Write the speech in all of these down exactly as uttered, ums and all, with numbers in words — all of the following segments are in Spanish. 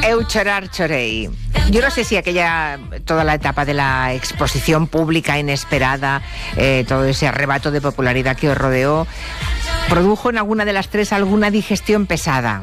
Eu chorar chorei. Yo no sé si aquella, toda la etapa de la exposición pública inesperada, eh, todo ese arrebato de popularidad que os rodeó, produjo en alguna de las tres alguna digestión pesada.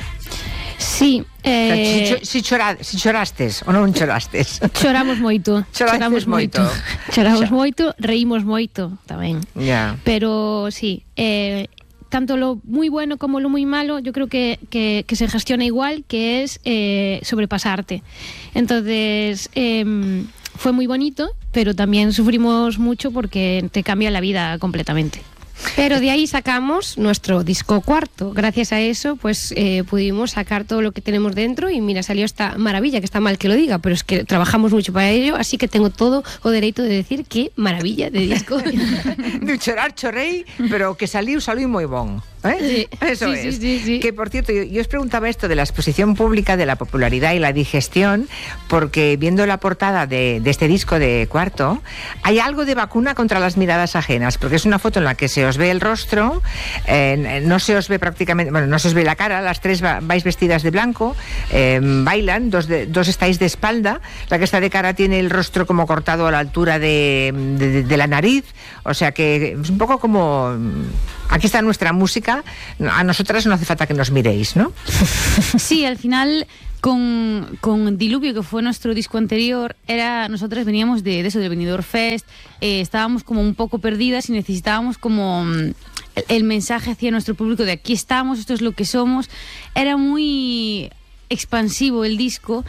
Sí, eh... O sea, si, si, chora, si chorastes ou non chorastes? Choramos moito. Choramos moito. Choramos moito, reímos moito tamén. Yeah. Pero sí, eh, tanto lo muy bueno como lo muy malo, yo creo que, que, que se gestiona igual, que es eh, sobrepasarte. Entonces, eh, fue muy bonito, pero también sufrimos mucho porque te cambia la vida completamente. Pero de ahí sacamos nuestro disco cuarto. Gracias a eso, pues eh, pudimos sacar todo lo que tenemos dentro y mira, salió esta maravilla, que está mal que lo diga, pero es que trabajamos mucho para ello, así que tengo todo o derecho de decir que maravilla de disco. De chorar, chorrei, pero que salió, salió muy bon. ¿Eh? Sí. Eso sí, es. Sí, sí, sí. Que, por cierto, yo, yo os preguntaba esto de la exposición pública, de la popularidad y la digestión, porque viendo la portada de, de este disco de Cuarto, hay algo de vacuna contra las miradas ajenas, porque es una foto en la que se os ve el rostro, eh, no se os ve prácticamente, bueno, no se os ve la cara, las tres va, vais vestidas de blanco, eh, bailan, dos, de, dos estáis de espalda, la que está de cara tiene el rostro como cortado a la altura de, de, de la nariz, o sea que es un poco como... Aquí está nuestra música, a nosotras no hace falta que nos miréis, ¿no? Sí, al final con, con Diluvio, que fue nuestro disco anterior, era nosotras veníamos de, de eso, del Benidorm Fest, eh, estábamos como un poco perdidas y necesitábamos como el, el mensaje hacia nuestro público de aquí estamos, esto es lo que somos. Era muy expansivo el disco.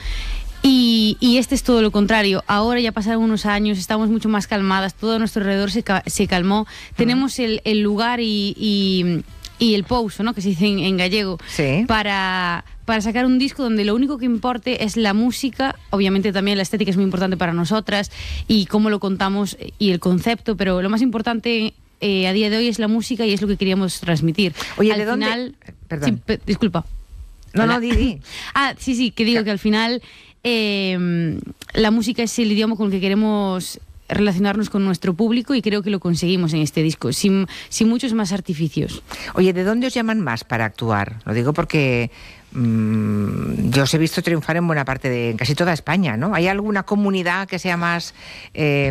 Y, y este es todo lo contrario. Ahora ya pasaron unos años, estamos mucho más calmadas, todo a nuestro alrededor se, ca se calmó. Uh-huh. Tenemos el, el lugar y, y, y el pouso, ¿no? Que se dice en, en gallego, sí. para, para sacar un disco donde lo único que importe es la música. Obviamente también la estética es muy importante para nosotras y cómo lo contamos y el concepto, pero lo más importante eh, a día de hoy es la música y es lo que queríamos transmitir. Oye, al ¿de final, dónde? Perdón. Sí, disculpa. No, no, di, di. Ah, sí, sí, que digo que al final eh, la música es el idioma con el que queremos relacionarnos con nuestro público y creo que lo conseguimos en este disco, sin, sin muchos más artificios. Oye, ¿de dónde os llaman más para actuar? Lo digo porque mmm, yo os he visto triunfar en buena parte de, en casi toda España, ¿no? ¿Hay alguna comunidad que sea más, eh,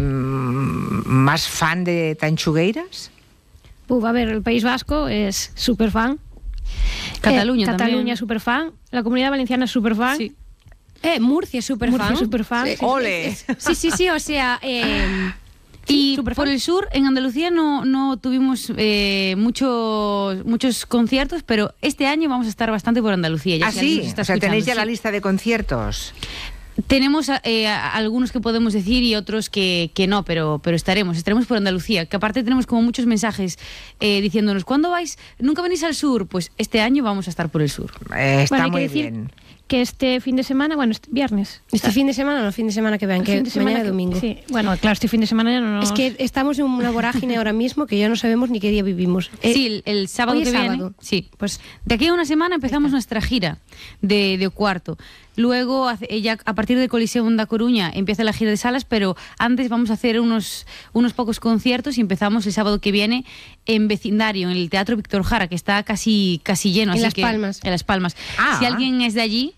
más fan de Tanchugueiras? Uf, a ver, el País Vasco es súper fan. Cataluña eh, también. Cataluña es súper fan. La Comunidad Valenciana es súper fan. Sí. Eh, Murcia es súper fan. Murcia es súper fan. Sí. ¡Ole! Sí, sí, sí, o sea... Eh, y sí, por el sur, en Andalucía, no, no tuvimos eh, muchos, muchos conciertos, pero este año vamos a estar bastante por Andalucía. Ya ¿Ah, si sí? nos está O sea, tenéis ya escuchando, la sí. lista de conciertos. Tenemos eh, algunos que podemos decir y otros que, que no, pero, pero estaremos, estaremos por Andalucía, que aparte tenemos como muchos mensajes eh, diciéndonos, ¿cuándo vais? ¿Nunca venís al sur? Pues este año vamos a estar por el sur. Eh, está Bueno, hay que muy decir bien. que este fin de semana, bueno, este viernes. este fin de semana o no, fin de semana que vean, El que fin de semana mañana que- domingo. Sí, bueno, claro, este fin de semana ya no nos... Es que estamos en una vorágine ahora mismo que ya no sabemos ni qué día vivimos. Eh, Sí, el, el sábado hoy es que viene. sábado. Sí, pues de aquí a una semana empezamos nuestra gira de, de Cuarto. Luego, hace- ya a partir de Coliseum da Coruña, empieza la gira de salas, pero antes vamos a hacer unos, unos pocos conciertos y empezamos el sábado que viene en vecindario, en el Teatro Víctor Jara, que está casi, casi lleno. En así Las que- Palmas. En Las Palmas. Ah. Si alguien es de allí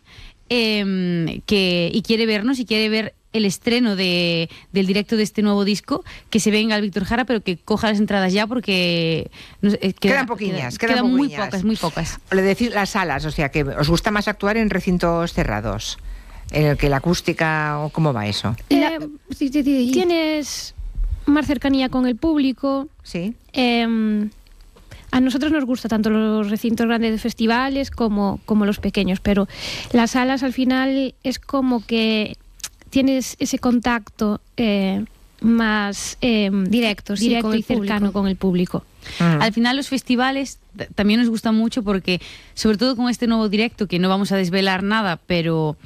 eh, que, y quiere vernos y quiere ver el estreno de, del directo de este nuevo disco, que se venga al Víctor Jara, pero que coja las entradas ya porque no sé, eh, queda- Quedan poquiñas, queda- quedan muy poquiñas. pocas, muy pocas. Le decís las salas, o sea, que os gusta más actuar en recintos cerrados, en el que la acústica, o ¿cómo va eso? La- Eh, sí, sí, sí. tienes más cercanía con el público. Sí. Eh, a nosotros nos gusta tanto los recintos grandes de festivales como, como los pequeños, pero las salas al final es como que tienes ese contacto eh, más eh, Directo, sí, directo con el y cercano público. con el público. Mm. Al final los festivales t- también nos gustan mucho porque, sobre todo con este nuevo directo, que no vamos a desvelar nada, pero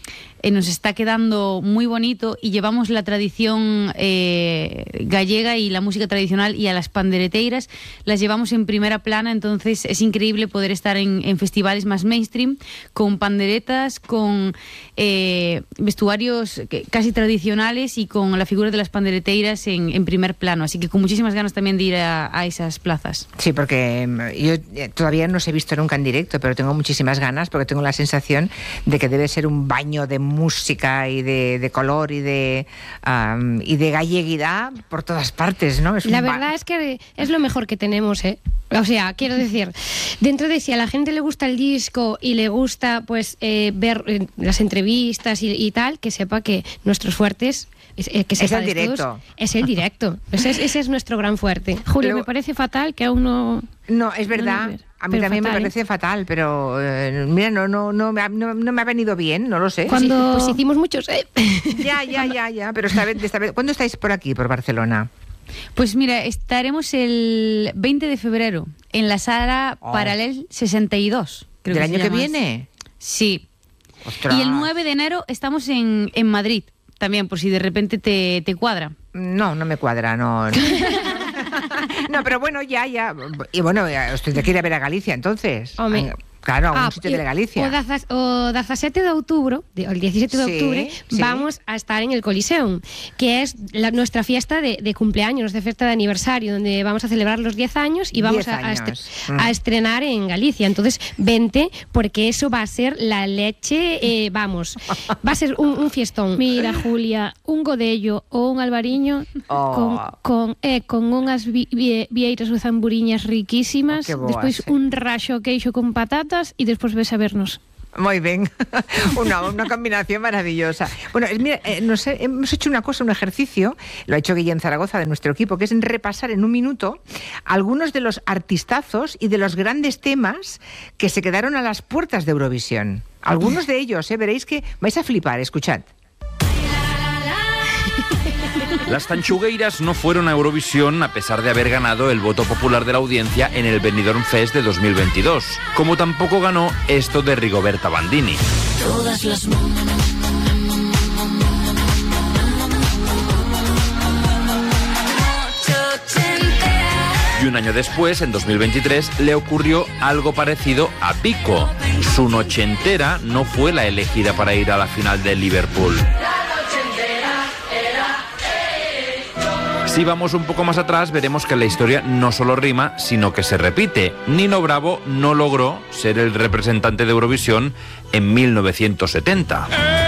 eh, nos está quedando muy bonito y llevamos la tradición eh, gallega y la música tradicional y a las pandereteiras las llevamos en primera plana, entonces es increíble poder estar en, en festivales más mainstream con panderetas, con eh, vestuarios que, casi tradicionales y con la figura de las pandereteiras en, en primer plano, así que con muchísimas ganas también de ir a, a esas plazas. Sí, porque yo todavía no os he visto nunca en directo, pero tengo muchísimas ganas porque tengo la sensación de que debe ser un baño de música y de, de color y de um, y de galleguidad por todas partes, ¿no? Es la un verdad es que es lo mejor que tenemos, ¿eh? O sea, quiero decir, dentro de si a la gente le gusta el disco y le gusta pues eh, ver eh, las entrevistas y, y tal, que sepa que nuestros fuertes es, eh, que es el de directo. Todos, es el directo. Ese es, ese es nuestro gran fuerte. Julio, Pero, me parece fatal que aún no... No, es verdad. No, a mí también fatal, me parece ¿eh? fatal, pero eh, mira, no, no, no, me ha, no, no me ha venido bien, no lo sé. Cuando... Pues hicimos muchos, ¿eh? Ya, ya, ya, ya, pero esta vez, esta vez, ¿cuándo estáis por aquí, por Barcelona? Pues mira, estaremos el veinte de febrero en la sala oh. Paralel sesenta y dos. Creo ¿Del que año que llama. viene? Sí. Ostras. Y el nueve de enero estamos en, en Madrid también, por si de repente te, te cuadra. No, no me cuadra, no. No, no pero bueno, ya, ya. Y bueno, os tendré que ir a ver a Galicia, entonces. Home. Claro, a un Ah, sitio de Galicia. O, dazas, o diecisiete de octubre, de, el diecisiete de Sí, octubre, sí. vamos a estar en el Coliseum, que es la, nuestra fiesta de, de cumpleaños, de fiesta de aniversario, donde vamos a celebrar los diez años y vamos a, a, estre- mm. a estrenar en Galicia. Entonces, vente, porque eso va a ser la leche, eh, vamos, va a ser un, un fiestón. Mira, Julia, un godello o un albariño Oh. con, con, eh, con unhas vi, vi, vieiras ou zamburiñas riquísimas, Oh, que boas, despois sí. un raxo queixo con patatas e despois ves a vernos. Muy bien, una, una combinación maravillosa. Bueno, es- mira, eh, nos he- hemos hecho una cosa, un ejercicio, lo ha hecho Guillén Zaragoza de nuestro equipo, que es repasar en un minuto algunos de los artistazos y de los grandes temas que se quedaron a las puertas de Eurovisión. Algunos de ellos, eh, veréis que vais a flipar, escuchad. Las Tanchugueiras no fueron a Eurovisión a pesar de haber ganado el voto popular de la audiencia en el Benidorm Fest de dos mil veintidós, como tampoco ganó esto de Rigoberta Bandini. Todas las Y un año después, en dos mil veintitrés, le ocurrió algo parecido a Pico. Su noche entera no fue la elegida para ir a la final de Liverpool. Si vamos un poco más atrás, veremos que la historia no solo rima, sino que se repite. Nino Bravo no logró ser el representante de Eurovisión en mil novecientos setenta.